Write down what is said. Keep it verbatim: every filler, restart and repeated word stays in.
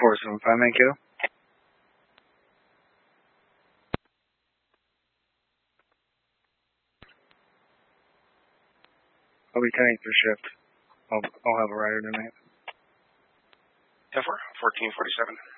four seven five, Mankato. I'll be ten eight for shift. I'll, I'll have a rider tonight. ten four, fourteen forty-seven.